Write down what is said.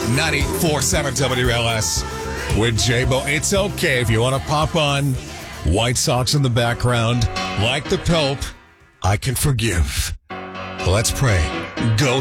94.7 WLS with J-Bo. It's okay if you want to pop on White Sox in the background like the Pope. I can forgive. Let's pray. Go